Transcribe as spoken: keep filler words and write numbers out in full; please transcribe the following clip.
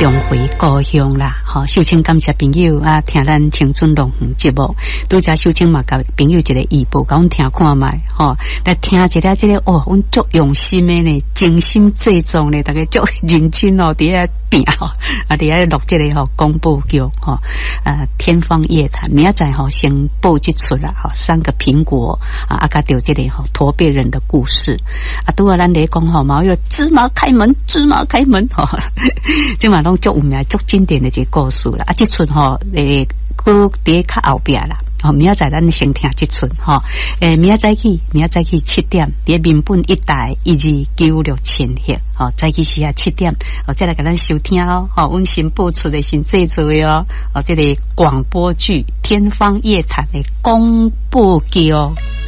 重回故乡啦，吼！秀清感谢朋友啊，听咱青春龙园节目，拄则秀清嘛甲朋友一个预报，讲听看卖，吼，来听一下这个哦，阮足用心的呢，精心制作呢，大家足认真哦，伫遐拼吼，啊，伫遐录这个吼广播剧吼，啊，天方夜谭，明仔载吼先播一出啦，吼，三个苹果啊，啊，甲着这个吼驼背人的故事，啊，拄啊，咱咧讲吼，毛有芝麻开门，芝麻开门，吼，即嘛拢足有名、足经典的一个故事啦，啊，这出吼诶，佮伫较后壁啦。哦，明仔载咱先听这出吼，诶，明仔载起，明仔载起七点，伫民本一台一二九六千赫，吼，早起时啊七点，哦，再来给咱收听哦，吼，阮新播出的新制作的哦，哦，这个广播剧《天方夜谭》的广播剧哦。